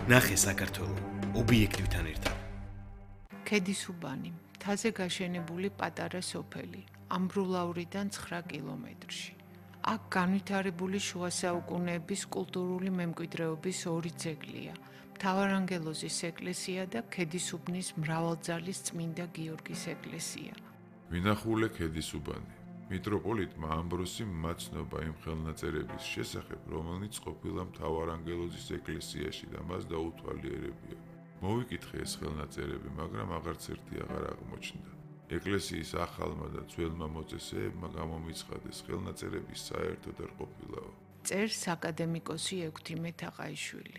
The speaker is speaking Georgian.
ნახე საქართველო ობიექტივთან ერთად. ქედისუბანი, მთაზე გაშენებული პატარა სოფელი, ამბრულავრიდან 9 კილომეტრში. აქ განვითარებული შუა საუკუნეების კულტურული მემკვიდრეობის ორი ძეგლია: მთავარანგელოზის ეკლესია და ქედისუბნის მრავალძალის წმინდა გიორგის ეკლესია. ვინახულე ქედისუბანი. მიტროპოლიტმა ამბროსიმ მაცნობა იმ ხელნაწერების შესახებ, რომელიც ყოფილა მთავარანგელოზის ეკლესიაში და მას დაუთვალიერებია. მოვიკითხე ეს ხელნაწერები, მაგრამ აღარც ერთი აღარ აღმოჩნდა. ეკლესიის ახალმა და ძველმა მოწესეებმა გამომიცხადეს ხელნაწერების საერთოდ არ ყოფილაო. წერს აკადემიკოსი ექვთიმე თაყაიშვილი.